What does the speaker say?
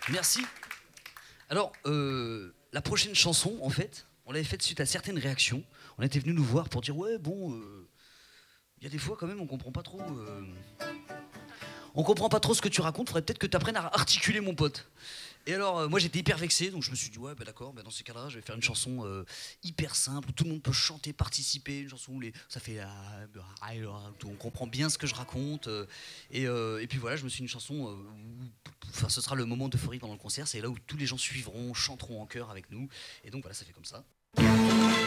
Merci. Alors, la prochaine chanson, en fait, on l'avait faite suite à certaines réactions. On était venu nous voir pour dire ouais, bon, il y a des fois quand même, on comprend pas trop. On comprend pas trop ce que tu racontes. Faudrait peut-être que tu apprennes à articuler, mon pote. Et alors, moi j'étais hyper vexé, donc je me suis dit, ouais, bah d'accord, bah dans ces cas-là, je vais faire une chanson hyper simple, où tout le monde peut chanter, participer, une chanson où ça fait. On comprend bien ce que je raconte. Et puis voilà, je me suis dit une chanson, enfin, ce sera le moment d'euphorie pendant le concert, c'est là où tous les gens suivront, chanteront en chœur avec nous. Et donc voilà, ça fait comme ça.